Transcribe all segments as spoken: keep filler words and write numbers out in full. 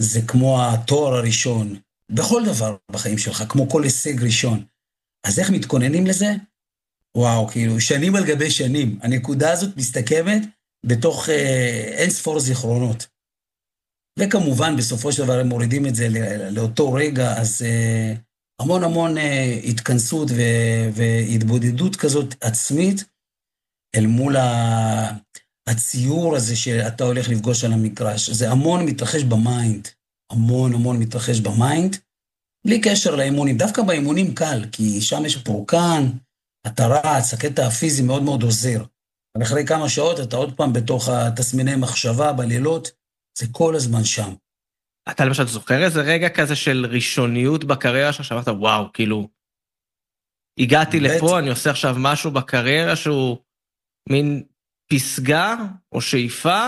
זה כמו התואר הראשון, בכל דבר בחיים שלך, כמו כל הישג ראשון. אז איך מתכוננים לזה? וואו, כאילו, שנים על גבי שנים. הנקודה הזאת מסתכמת בתוך אה, אין ספור זיכרונות. וכמובן, בסופו של דבר הם מורידים את זה לא, לאותו רגע, אז אה, המון המון אה, התכנסות ו- והתבודדות כזאת עצמית, אל מול ה- הציור הזה שאתה הולך לפגוש על המגרש. זה המון מתרחש במיינד, המון המון מתרחש במיינד, בלי קשר לאימונים. דווקא באימונים קל, כי שם יש פורקן, אתה רץ, הקטע הפיזי מאוד מאוד עוזר. אבל אחרי כמה שעות אתה עוד פעם בתוך התסמיני מחשבה בלילות, זה כל הזמן שם. אתה למשל זוכר איזה רגע כזה של ראשוניות בקריירה שחשבת, וואו, כאילו, הגעתי בית, לפה, אני עושה עכשיו משהו בקריירה שהוא מין פסגה או שאיפה,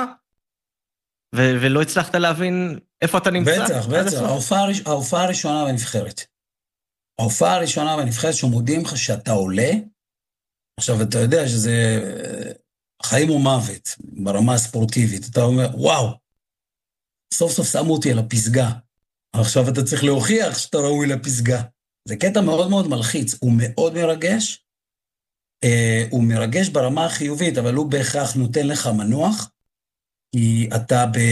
ו- ולא הצלחת להבין איפה אתה נמצא. בטח, עד בטח. הסוף. ההופעה הראש- ההופעה הראשונה בנבחרת. ההופעה הראשונה בנבחרת שמודיעים לך שאתה עולה, עכשיו אתה יודע שזה אה, חיים ומוות ברמה הספורטיבית. אתה אומר, וואו, סוף סוף שמו אותי על הפסגה. עכשיו אתה צריך להוכיח שאתה ראוי לפסגה. זה קטע מאוד מאוד מלחיץ, הוא מאוד מרגש, אה, הוא מרגש ברמה החיובית, אבל הוא בהכרח נותן לך מנוח, כי אתה ב...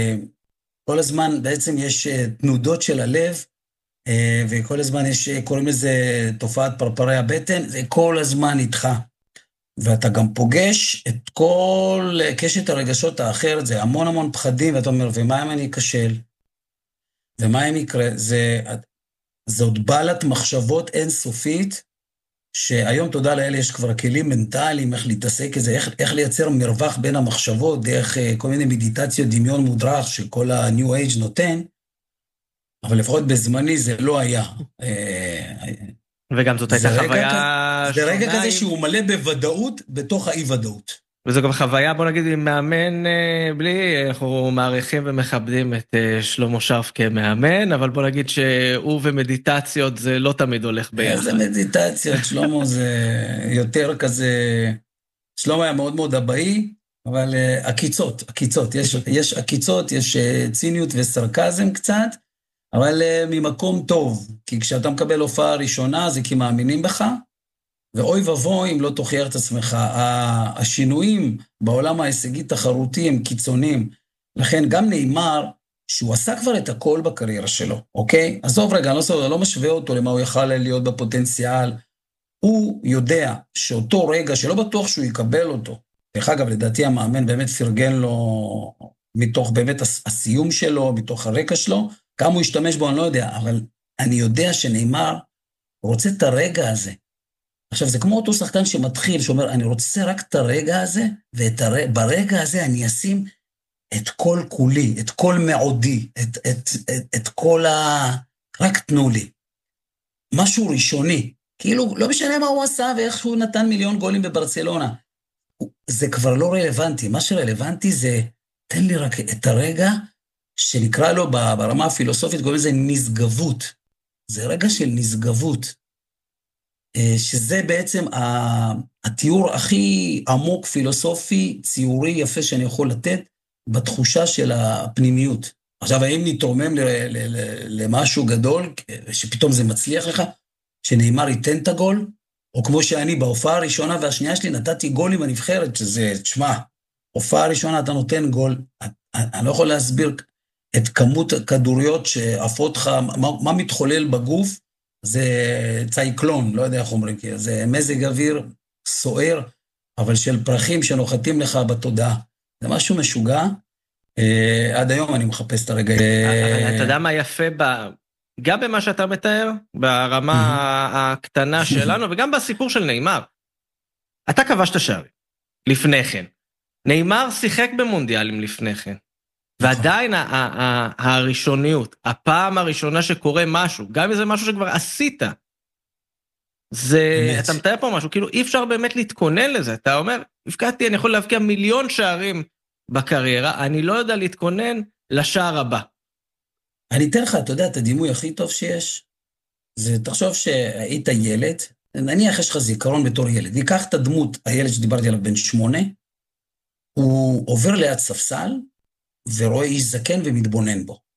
כל הזמן בעצם יש אה, תנודות של הלב, אה, וכל הזמן יש, אה, קוראים לזה תופעת פרפרי הבטן, זה כל הזמן איתך. ואתה גם פוגש את כל אה, קשת הרגשות האחרת, זה המון המון פחדים, ואתה אומר, ומה אם אני אכשל? ומה אם יקרה? זה, זאת בעלת מחשבות אינסופית, שהיום תודה לאל יש כבר כלים מנטליים, איך להתעסק איזה, איך, איך לייצר מרווח בין המחשבות, דרך אה, כל מיני מדיטציות דמיון מודרך, שכל ה-New Age נותן, אבל לפחות בזמני זה לא היה. אה, וגם זאת זה הייתה רגע, חוויה כ- זה רגע שונה, כזה עם- שהוא מלא בוודאות בתוך האי-ודאות. וזו גם חוויה, בוא נגיד, עם מאמן אה, בלי, אנחנו מעריכים ומכבדים את אה, שלמה שרף כמאמן, אבל בוא נגיד שהוא ומדיטציות זה לא תמיד הולך איזה ביחד. מדיטציות, שלמה זה יותר כזה, שלמה היה מאוד מאוד אבאי, אבל uh, עקיצות, עקיצות, יש, יש עקיצות, יש uh, ציניות וסרקזם קצת, אבל uh, ממקום טוב, כי כשאתה מקבל הופעה ראשונה זה כי מאמינים בך, ואוי ובוי אם לא תוכיח את עצמך. ה- השינויים בעולם ההישגי תחרותי הם קיצוניים, לכן גם נאמר שהוא עשה כבר את הכל בקריירה שלו, אוקיי? עזוב רגע, אני לא, לא משווה אותו למה הוא יכל להיות בפוטנציאל, הוא יודע שאותו רגע, שלא בטוח שהוא יקבל אותו, דרך אגב, לדעתי המאמן באמת פרגן לו, מתוך באמת הס- הסיום שלו, מתוך הרקע שלו, כמה הוא השתמש בו, אני לא יודע, אבל אני יודע שנאמר, הוא רוצה את הרגע הזה. עכשיו, זה כמו אותו שחקן שמתחיל, שאומר, אני רוצה רק את הרגע הזה, וברגע הזה אני אשים את כל כולי, את כל מעודי, את, את, את, את כל ה... רק תנו לי. משהו ראשוני. כאילו, לא משנה מה הוא עשה ואיך שהוא נתן מיליון גולים בברצלונה. זה כבר לא רלוונטי. מה שרלוונטי זה, תן לי רק את הרגע שנקרא לו ברמה הפילוסופית, קוראים לזה נשגבות. זה רגע של נשגבות. שזה בעצם התיאור הכי עמוק, פילוסופי, ציורי, יפה שאני יכול לתת, בתחושה של הפנימיות. עכשיו, האם נתרומם למשהו גדול, שפתאום זה מצליח לך, שנאמר ייתן את הגול, או כמו שאני בהופעה הראשונה והשנייה שלי, נתתי גול עם הנבחרת, שזה, תשמע, הופעה הראשונה אתה נותן גול, אני לא יכול להסביר את כמות הכדוריות שעפות לך, מה, מה מתחולל בגוף, זה צייקלון, לא יודע איך אומרים, זה מזג אוויר סוער, אבל של פרחים שנוחתים לך בתודעה. זה משהו משוגע, עד היום אני מחפש את הרגע. אתה יודע מה יפה ב... גם במה שאתה מתאר, ברמה הקטנה שלנו, וגם בסיפור של נאמר. אתה כבשת שערים, לפני כן. נאמר שיחק במונדיאלים לפני כן. ועדיין הראשוניות, הפעם הראשונה שקורה משהו, גם אם זה משהו שכבר עשית, זה, אתה מתאר פה משהו, כאילו אי אפשר באמת להתכונן לזה, אתה אומר, הפקעתי, אני יכול להבקיע מיליון שערים בקריירה, אני לא יודע להתכונן לשער הבא. אני אתן לך, אתה יודע, את הדימוי הכי טוב שיש, זה תחשוב שהיית ילד, נניח יש לך זיכרון בתור ילד, ניקח את הדמות, הילד שדיברתי עליו בן שמונה, הוא עובר ליד ספסל, ורואה איש זקן ומתבונן בו.